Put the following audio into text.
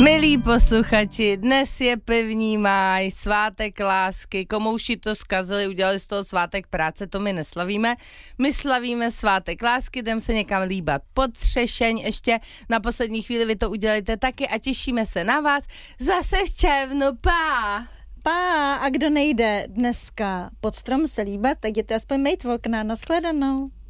Milí posluchači, dnes je 1. máj, svátek lásky, komouši to zkazili, udělali z toho svátek práce, to my neslavíme. My slavíme svátek lásky, jdem se někam líbat pod třešeň, ještě na poslední chvíli vy to udělejte taky a těšíme se na vás zase v červnu, A kdo nejde dneska pod strom se líbat, tak jděte aspoň mejt v okna, nashledanou.